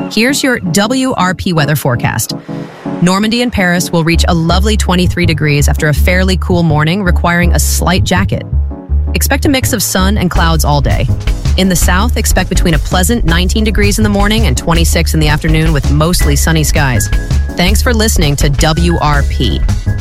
Here's your WRP weather forecast. Normandy and Paris will reach a lovely 23 degrees after a fairly cool morning, requiring a slight jacket. Expect a mix of sun and clouds all day. In the south, expect between a pleasant 19 degrees in the morning and 26 in the afternoon with mostly sunny skies. Thanks for listening to WRP.